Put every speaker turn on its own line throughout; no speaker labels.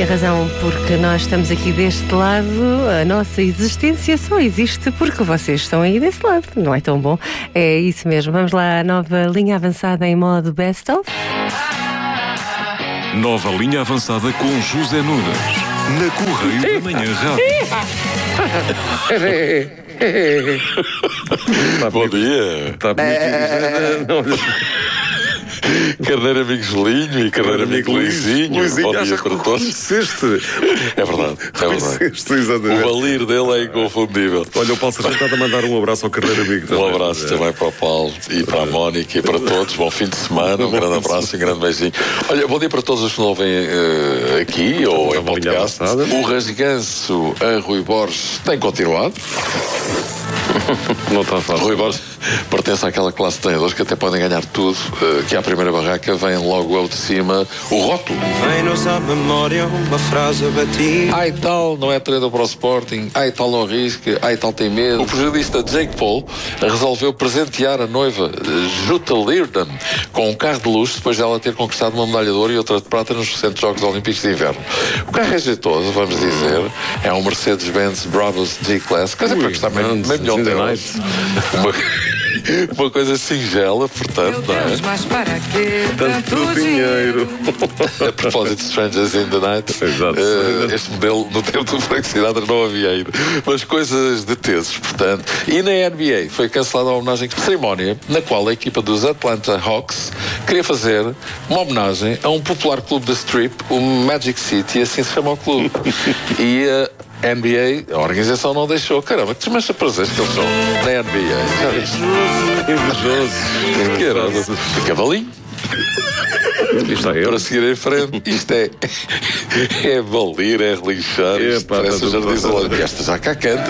E a razão porque nós estamos aqui deste lado, a nossa existência só existe porque vocês estão aí desse lado. Não é tão bom? É isso mesmo. Vamos lá à nova linha avançada em modo best of.
Nova linha avançada com José Nunes, na Correio da Manhã Rádio.
Bom dia.
Está bonito.
Carneiro amigo Julinho e carneiro amigo Luizinho. Bom dia para todos.
Conheceste?
É verdade, é verdade.
Conheceste, exatamente.
O valir dele é inconfundível.
Olha, o Paulo Sargento está a mandar um abraço ao carneiro amigo também.
Um abraço também para o Paulo e para a Mónica e para todos. Bom fim de semana, um grande abraço e um grande beijinho. Olha, bom dia para todos os que nos ouvem aqui ou em podcast. O rasganço a Rui Borges tem continuado.
Não está fácil.
Rui Borges pertence àquela classe de treinadores que até podem ganhar tudo, que à primeira barraca vem logo ao de cima o rótulo.
Vem-nos à memória uma frase batida.
Ai tal, não é treinador para o Sporting, ai tal não arrisca, ai tal tem medo. O pugilista Jake Paul resolveu presentear a noiva Jutta Leerdam com um carro de luxo depois dela ter conquistado uma medalha de ouro e outra de prata nos recentes Jogos Olímpicos de Inverno. O carro é jeitoso, vamos dizer, é um Mercedes-Benz Brabus G-Class, coisa para custar meio milhão de euros. Uma coisa singela, portanto, não é?
Tanto dinheiro.
A propósito de Strangers in the Night,
Exato.
Este modelo no tempo do Frank Sinatra não havia ainda. Mas coisas de teses, portanto. E na NBA foi cancelada a homenagem de cerimónia, na qual a equipa dos Atlanta Hawks queria fazer uma homenagem a um popular clube da Strip, o Magic City, e assim se chama o clube. E a NBA, a organização não deixou. Caramba, que desmancha prazeres que eles são na NBA. Já viste?
Invejoso.
Caramba, cavalinho.
Isto é
Para seguir em frente, isto é valer, é relinchar. Isto parece o Jardim Zoológico. Esta já cá canta.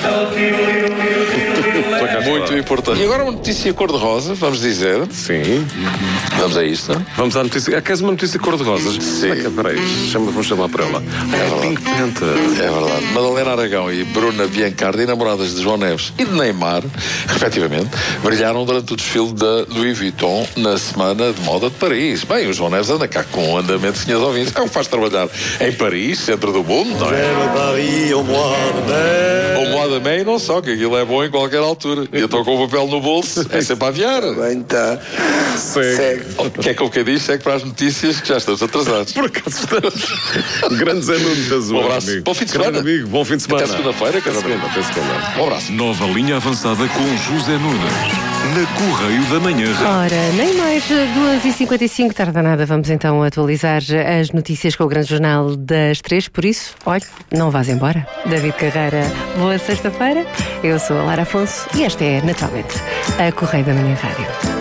Muito importante. E agora uma notícia cor-de-rosa, vamos dizer.
Sim.
Vamos a isto.
Vamos à notícia. Queres uma notícia cor-de-rosas?
Sim.
Espera aí, vamos chamar para ela. É Pink Panther.
É verdade. Madalena Aragão e Bruna Biancardi, namoradas de João Neves e de Neymar, respectivamente, brilharam durante o desfile da Louis Vuitton na Semana de Moda de Paris. Bem, o João Neves anda cá com um andamento, senhores ouvintes. É o que faz trabalhar em Paris, centro do mundo, não é? O mois de mai não só, que aquilo é bom em qualquer altura. E eu estou com o papel no bolso, é sempre a aviar.
Bem, tá.
Segue.
O que é que eu quero dizer? Segue para as notícias que já estamos atrasados.
Por acaso estamos. Grandes alunos azul.
Um abraço.
Amigo.
Bom fim de semana.
Amigo. Bom fim de semana.
Até segunda-feira, cada vez.
Até segunda.
Um abraço.
Nova linha avançada com José Nunes, na Correio da Manhã Rádio.
Ora, nem mais 2h55, tarda nada. Vamos então atualizar as notícias com o grande jornal das 3. Por isso, olha, não vás embora. David Carreira, boa sexta-feira. Eu sou a Lara Afonso e esta é, naturalmente, a Correio da Manhã Rádio.